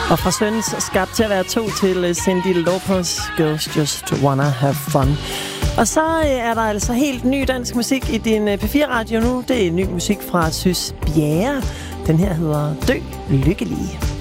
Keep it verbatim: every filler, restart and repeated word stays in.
Og fra Søns skabt til at være to til Cyndi Lauper, Girls Just Wanna Have Fun. Og så er der altså helt ny dansk musik i din P fire Radio nu. Det er ny musik fra Sys Bjerre. Den her hedder Dø Lykkelig.